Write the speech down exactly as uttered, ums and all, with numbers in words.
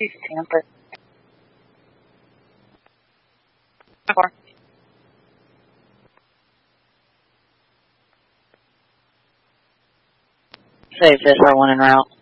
Tampa. Four. Save this, I one en route.